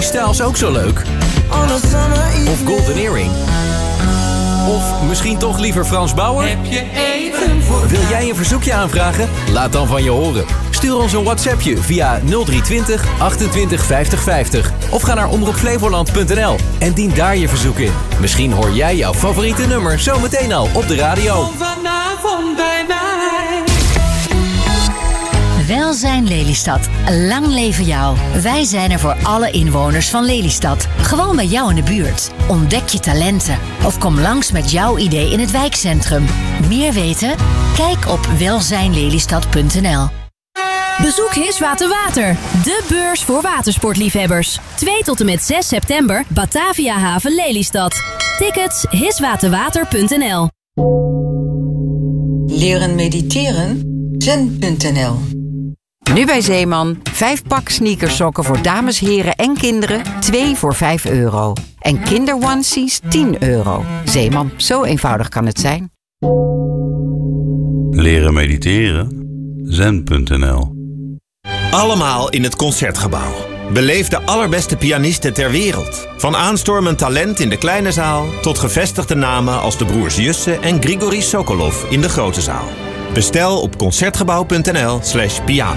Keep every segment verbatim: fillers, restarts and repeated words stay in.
Styles ook zo leuk? Of Golden Earring? Of misschien toch liever Frans Bauer? Heb je even voor... Wil jij een verzoekje aanvragen? Laat dan van je horen. Stuur ons een WhatsAppje via nul drie twintig achtentwintig vijftig vijftig. Of ga naar omroep flevoland punt n l en dien daar je verzoek in. Misschien hoor jij jouw favoriete nummer zometeen al op de radio. Kom vanavond bij mij. Welzijn Lelystad. Lang leven jou. Wij zijn er voor alle inwoners van Lelystad. Gewoon bij jou in de buurt. Ontdek je talenten. Of kom langs met jouw idee in het wijkcentrum. Meer weten? Kijk op welzijn lelystad punt n l. Bezoek Hiswater Water, de beurs voor watersportliefhebbers. twee tot en met zes september, Batavia Haven Lelystad. Tickets hiswaterwater punt n l. Leren mediteren? zen punt n l. Nu bij Zeeman, vijf pak sneakersokken voor dames, heren en kinderen, twee voor vijf euro. En kinderonesies tien euro. Zeeman, zo eenvoudig kan het zijn. Leren mediteren? zen punt n l. Allemaal in het Concertgebouw. Beleef de allerbeste pianisten ter wereld. Van aanstormend talent in de kleine zaal tot gevestigde namen als de broers Jussen en Grigori Sokolov in de grote zaal. Bestel op concertgebouw punt n l slash piano.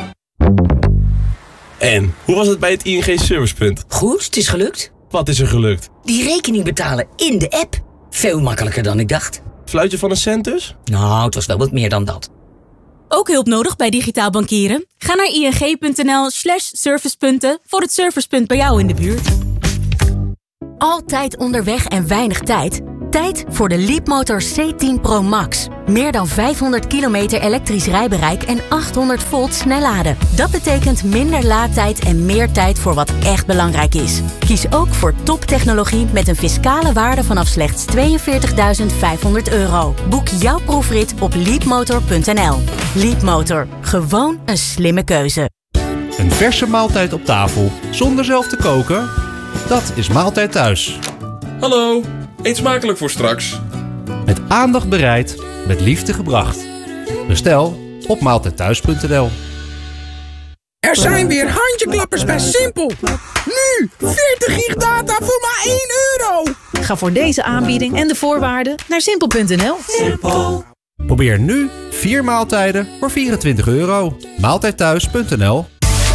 En, hoe was het bij het I N G Servicepunt? Goed, het is gelukt. Wat is er gelukt? Die rekening betalen in de app. Veel makkelijker dan ik dacht. Fluitje van een cent dus? Nou, het was wel wat meer dan dat. Ook hulp nodig bij digitaal bankieren? Ga naar ing punt n l slash servicepunten voor het servicepunt bij jou in de buurt. Altijd onderweg en weinig tijd? Tijd voor de Leapmotor C tien Pro Max. Meer dan vijfhonderd kilometer elektrisch rijbereik en achthonderd volt snelladen. Dat betekent minder laadtijd en meer tijd voor wat echt belangrijk is. Kies ook voor toptechnologie met een fiscale waarde vanaf slechts tweeënveertigduizend vijfhonderd euro. Boek jouw proefrit op leapmotor punt n l. Leapmotor. Gewoon een slimme keuze. Een verse maaltijd op tafel zonder zelf te koken? Dat is Maaltijd Thuis. Hallo, eet smakelijk voor straks. Met aandacht bereid, met liefde gebracht. Bestel op maaltijd thuis punt n l. Er zijn weer handjeklappers bij Simpel. Nu, veertig gig data voor maar één euro. Ga voor deze aanbieding en de voorwaarden naar simpel punt n l. Simpel. Probeer nu vier maaltijden voor vierentwintig euro. maaltijd thuis punt n l.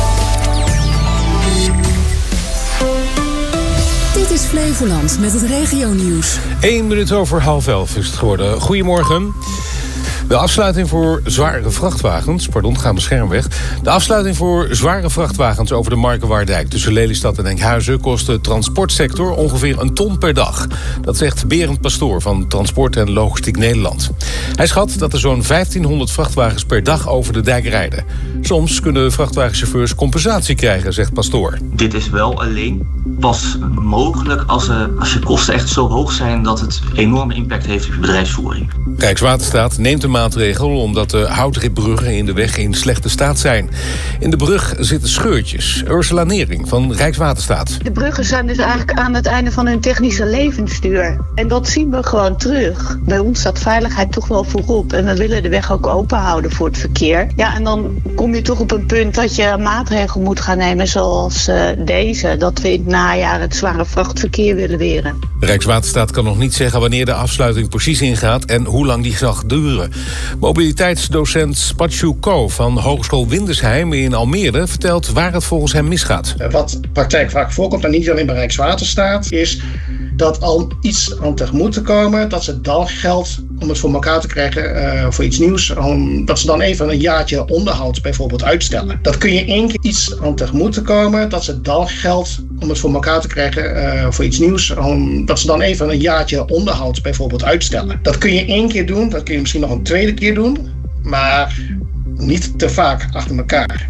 Dit is Flevoland met het regionieuws. Eén minuut over half elf is het geworden. Goedemorgen. De afsluiting voor zware vrachtwagens... Pardon, gaan de scherm weg. De afsluiting voor zware vrachtwagens over de Markenwaardijk... tussen Lelystad en Enkhuizen kost de transportsector ongeveer een ton per dag. Dat zegt Berend Pastoor van Transport en Logistiek Nederland. Hij schat dat er zo'n vijftienhonderd vrachtwagens per dag over de dijk rijden. Soms kunnen vrachtwagenchauffeurs compensatie krijgen, zegt Pastoor. Dit is wel alleen pas mogelijk als, uh, als je kosten echt zo hoog zijn... dat het enorme impact heeft op je bedrijfsvoering. Rijkswaterstaat neemt een maatregel omdat de houtribbruggen in de weg in slechte staat zijn. In de brug zitten scheurtjes. Ursula Nering van Rijkswaterstaat. De bruggen zijn dus eigenlijk aan het einde van hun technische levensduur. En dat zien we gewoon terug. Bij ons staat veiligheid toch wel voorop. En we willen de weg ook open houden voor het verkeer. Ja, en dan kom je toch op een punt dat je een maatregel moet gaan nemen zoals uh, deze. Dat we in het najaar het zware vrachtverkeer willen weren. Rijkswaterstaat kan nog niet zeggen wanneer de afsluiting precies ingaat en hoe lang die zal duren. Mobiliteitsdocent Spatshu Ko van Hogeschool Windersheim in Almere vertelt waar het volgens hem misgaat. Wat praktijk vaak voorkomt, en niet alleen bij Rijkswaterstaat, is dat al iets aan tegemoet te komen, dat ze dan geld om het voor elkaar te krijgen uh, voor iets nieuws, om, dat ze dan even een jaartje onderhoud bijvoorbeeld uitstellen. Dat kun je één keer iets aan tegemoet te komen, dat ze dan geld om het voor elkaar te krijgen uh, voor iets nieuws, om, dat ze dan even een jaartje onderhoud bijvoorbeeld uitstellen. Dat kun je één keer doen, dat kun je misschien nog een tweede keer doen, maar niet te vaak achter elkaar.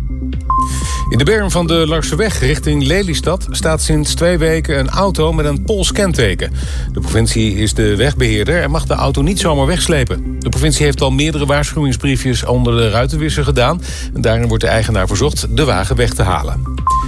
In de berm van de Larseweg richting Lelystad staat sinds twee weken een auto met een Pools kenteken. De provincie is de wegbeheerder en mag de auto niet zomaar wegslepen. De provincie heeft al meerdere waarschuwingsbriefjes onder de ruitenwisser gedaan. En daarin wordt de eigenaar verzocht de wagen weg te halen.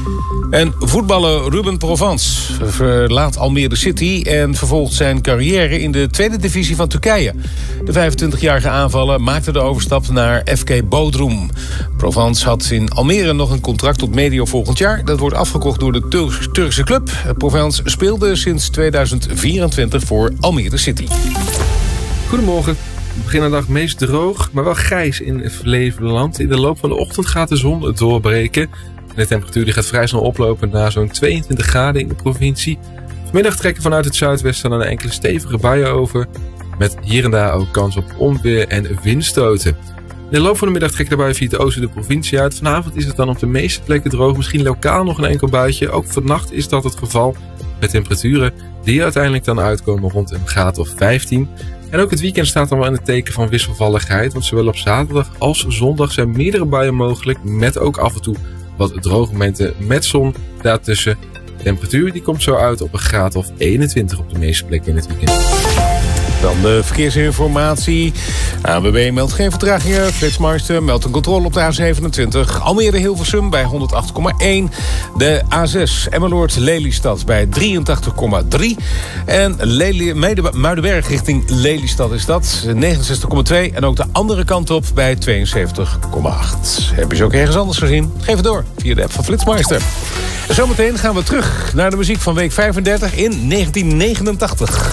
En voetballer Ruben Provence verlaat Almere City en vervolgt zijn carrière in de tweede divisie van Turkije. De vijfentwintigjarige aanvaller maakte de overstap naar F K Bodrum. Provence had in Almere nog een contract tot medio volgend jaar. Dat wordt afgekocht door de Tur- Turkse club. Provence speelde sinds tweeduizend vierentwintig voor Almere City. Goedemorgen. We beginnen de dag meest droog, maar wel grijs in Flevoland. In de loop van de ochtend gaat de zon doorbreken. De temperatuur die gaat vrij snel oplopen naar zo'n tweeëntwintig graden in de provincie. Vanmiddag trekken vanuit het zuidwesten dan een enkele stevige buien over. Met hier en daar ook kans op onweer en windstoten. In de loop van de middag trekken de buien via het oosten de provincie uit. Vanavond is het dan op de meeste plekken droog. Misschien lokaal nog een enkel buitje. Ook vannacht is dat het geval. Met temperaturen die uiteindelijk dan uitkomen rond een graad of vijftien. En ook het weekend staat dan wel in het teken van wisselvalligheid. Want zowel op zaterdag als zondag zijn meerdere buien mogelijk. Met ook af en toe wat droge momenten met zon daartussen. De temperatuur die komt zo uit op een graad of eenentwintig op de meeste plekken in het weekend. Dan de verkeersinformatie. A N W B meldt geen vertragingen. Flitsmeister meldt een controle op de A zevenentwintig. Almere Hilversum bij honderdacht komma één. De A zes Emmeloord Lelystad bij drieëntachtig komma drie. En Lely, Muidenberg richting Lelystad is dat. negenenzestig komma twee. En ook de andere kant op bij tweeënzeventig komma acht. Heb je ze ook ergens anders gezien? Geef het door via de app van Flitsmeister. En zometeen gaan we terug naar de muziek van week vijfendertig in negentien negenentachtig.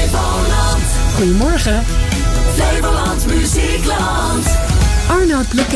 Goedemorgen. Flevoland Muziekland. Arnoud Bloeket.